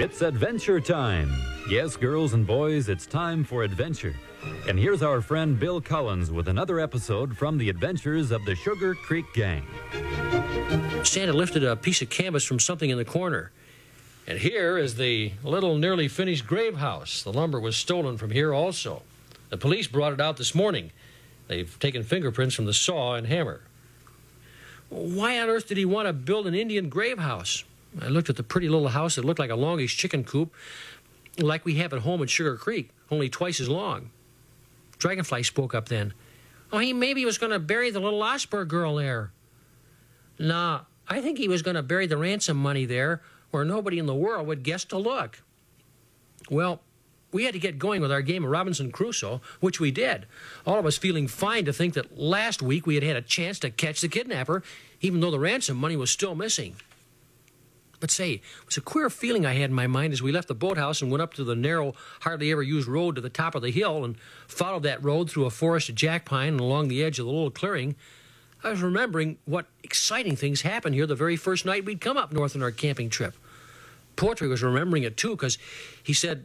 It's adventure time. Yes, girls and boys, it's time for adventure. And here's our friend Bill Collins with another episode from the adventures of the Sugar Creek Gang. Santa lifted a piece of canvas from something in the corner. And here is the little nearly finished grave house. The lumber was stolen from here also. The police brought it out this morning. They've taken fingerprints from the saw and hammer. Why on earth did he want to build an Indian grave house? I looked at the pretty little house that looked like a longish chicken coop, like we have at home at Sugar Creek, only twice as long. Dragonfly spoke up then. Oh, maybe he was going to bury the little Osberg girl there. Nah, I think he was going to bury the ransom money there where nobody in the world would guess to look. Well, we had to get going with our game of Robinson Crusoe, which we did, all of us feeling fine to think that last week we had had a chance to catch the kidnapper, even though the ransom money was still missing. But say, it was a queer feeling I had in my mind as we left the boathouse and went up to the narrow, hardly ever used road to the top of the hill and followed that road through a forest of jack pine and along the edge of the little clearing. I was remembering what exciting things happened here the very first night we'd come up north on our camping trip. Poetry was remembering it too, because he said,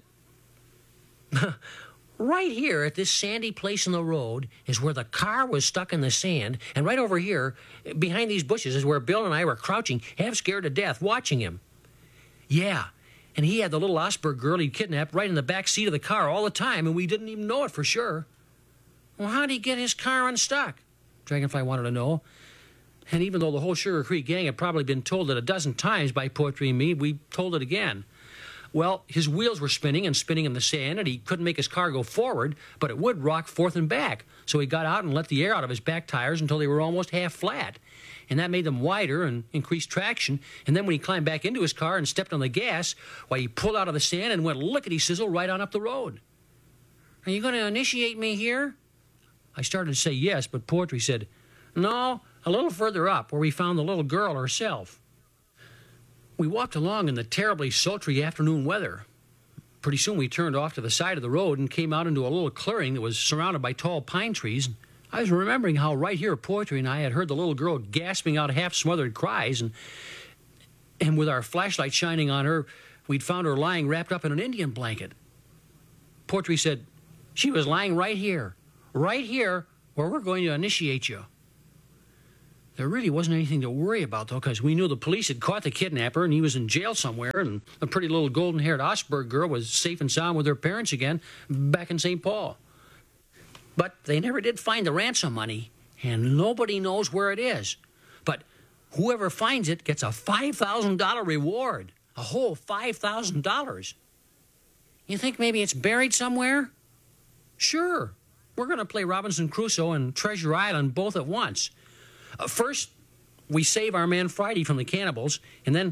right here at this sandy place in the road is where the car was stuck in the sand, and right over here, behind these bushes, is where Bill and I were crouching, half scared to death, watching him. Yeah, and he had the little Osberg girl he'd kidnapped right in the back seat of the car all the time, and we didn't even know it for sure. Well, how'd he get his car unstuck? Dragonfly wanted to know. And even though the whole Sugar Creek gang had probably been told it a dozen times by Poetry and me, we told it again. Well, his wheels were spinning and spinning in the sand, and he couldn't make his car go forward, but it would rock forth and back. So he got out and let the air out of his back tires until they were almost half flat. And that made them wider and increased traction. And then when he climbed back into his car and stepped on the gas, why, he pulled out of the sand and went lickety-sizzle right on up the road. Are you going to initiate me here? I started to say yes, but Poetry said, no, a little further up, where we found the little girl herself. We walked along in the terribly sultry afternoon weather. Pretty soon we turned off to the side of the road and came out into a little clearing that was surrounded by tall pine trees. I was remembering how right here Poetry and I had heard the little girl gasping out half-smothered cries, and with our flashlight shining on her, we'd found her lying wrapped up in an Indian blanket. Poetry said, she was lying right here where we're going to initiate you. There really wasn't anything to worry about, though, because we knew the police had caught the kidnapper and he was in jail somewhere, and the pretty little golden-haired Osberg girl was safe and sound with her parents again back in St. Paul. But they never did find the ransom money, and nobody knows where it is. But whoever finds it gets a $5,000 reward, a whole $5,000. You think maybe it's buried somewhere? Sure. We're going to play Robinson Crusoe and Treasure Island both at once. First, we save our man Friday from the cannibals, and then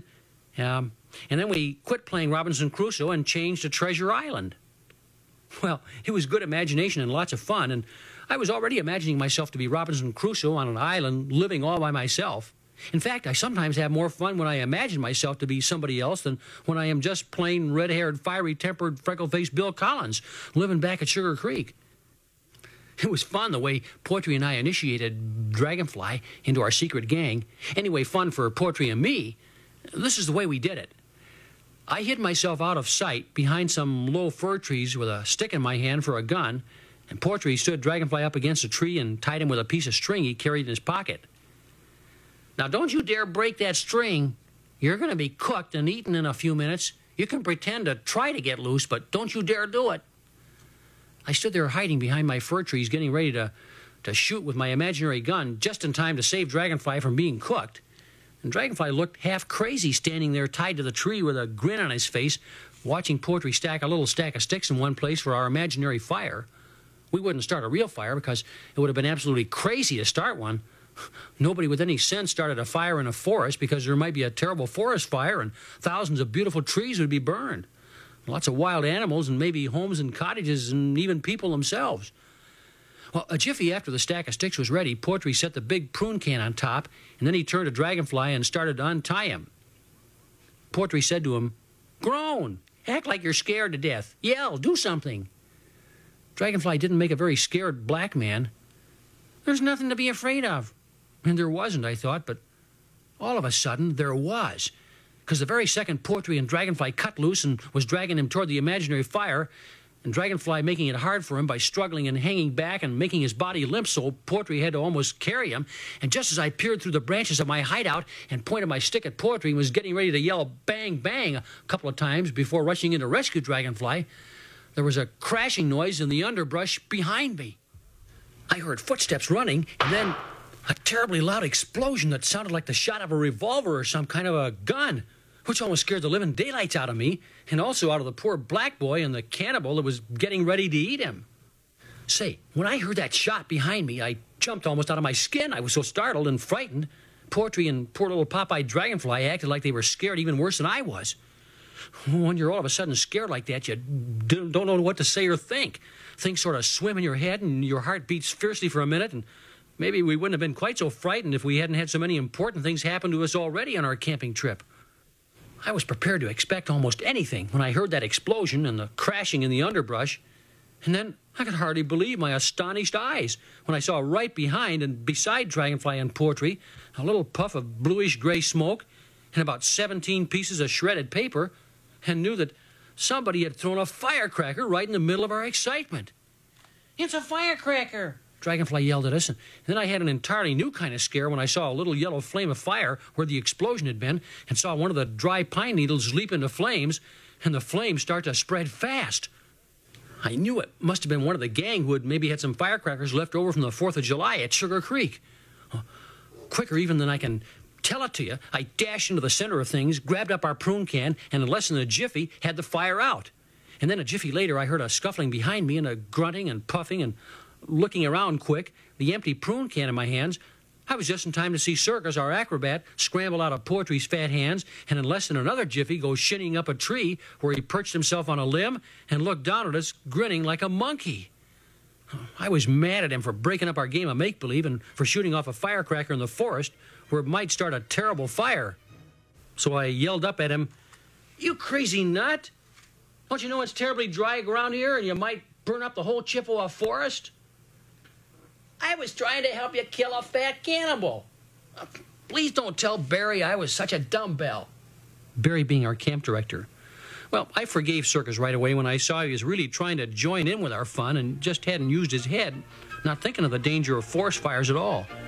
we quit playing Robinson Crusoe and change to Treasure Island. Well, it was good imagination and lots of fun, and I was already imagining myself to be Robinson Crusoe on an island living all by myself. In fact, I sometimes have more fun when I imagine myself to be somebody else than when I am just plain red-haired, fiery-tempered, freckle-faced Bill Collins living back at Sugar Creek. It was fun the way Poetry and I initiated Dragonfly into our secret gang. Anyway, fun for Poetry and me. This is the way we did it. I hid myself out of sight behind some low fir trees with a stick in my hand for a gun, and Poetry stood Dragonfly up against a tree and tied him with a piece of string he carried in his pocket. Now, don't you dare break that string. You're going to be cooked and eaten in a few minutes. You can pretend to try to get loose, but don't you dare do it. I stood there hiding behind my fir trees, getting ready to shoot with my imaginary gun just in time to save Dragonfly from being cooked. And Dragonfly looked half crazy standing there tied to the tree with a grin on his face, watching Poetry stack a little stack of sticks in one place for our imaginary fire. We wouldn't start a real fire because it would have been absolutely crazy to start one. Nobody with any sense started a fire in a forest because there might be a terrible forest fire and thousands of beautiful trees would be burned. Lots of wild animals and maybe homes and cottages and even people themselves. Well, a jiffy after the stack of sticks was ready, Poetry set the big prune can on top, and then he turned to Dragonfly and started to untie him. Poetry said to him, "Groan! Act like you're scared to death. Yell, do something." Dragonfly didn't make a very scared black man. There's nothing to be afraid of. And there wasn't, I thought, but all of a sudden there was. because the very second Portree and Dragonfly cut loose and was dragging him toward the imaginary fire, and Dragonfly making it hard for him by struggling and hanging back and making his body limp so Portree had to almost carry him. And just as I peered through the branches of my hideout and pointed my stick at Portree and was getting ready to yell bang, bang a couple of times before rushing in to rescue Dragonfly, there was a crashing noise in the underbrush behind me. I heard footsteps running, and then a terribly loud explosion that sounded like the shot of a revolver or some kind of a gun, which almost scared the living daylights out of me, and also out of the poor black boy and the cannibal that was getting ready to eat him. Say, when I heard that shot behind me, I jumped almost out of my skin. I was so startled and frightened. Portree and poor little pop-eyed Dragonfly acted like they were scared even worse than I was. When you're all of a sudden scared like that, you don't know what to say or think. Things sort of swim in your head, and your heart beats fiercely for a minute, and maybe we wouldn't have been quite so frightened if we hadn't had so many important things happen to us already on our camping trip. I was prepared to expect almost anything when I heard that explosion and the crashing in the underbrush. And then I could hardly believe my astonished eyes when I saw right behind and beside Dragonfly and Portree a little puff of bluish-gray smoke and about 17 pieces of shredded paper, and knew that somebody had thrown a firecracker right in the middle of our excitement. "It's a firecracker!" Dragonfly yelled at us, and then I had an entirely new kind of scare when I saw a little yellow flame of fire where the explosion had been, and saw one of the dry pine needles leap into flames, and the flames start to spread fast. I knew it must have been one of the gang who had maybe had some firecrackers left over from the 4th of July at Sugar Creek. Quicker even than I can tell it to you, I dashed into the center of things, grabbed up our prune can, and in less than a jiffy had the fire out. And then a jiffy later, I heard a scuffling behind me and a grunting and puffing, and looking around quick, the empty prune can in my hands, I was just in time to see Circus, our acrobat, scramble out of Portree's fat hands, and in less than another jiffy go shinning up a tree where he perched himself on a limb and looked down at us, grinning like a monkey. I was mad at him for breaking up our game of make-believe and for shooting off a firecracker in the forest where it might start a terrible fire. So I yelled up at him, "You crazy nut! Don't you know it's terribly dry around here and you might burn up the whole Chippewa forest?" "I was trying to help you kill a fat cannibal. Please don't tell Barry I was such a dumbbell." Barry being our camp director. Well, I forgave Circus right away when I saw he was really trying to join in with our fun and just hadn't used his head, not thinking of the danger of forest fires at all.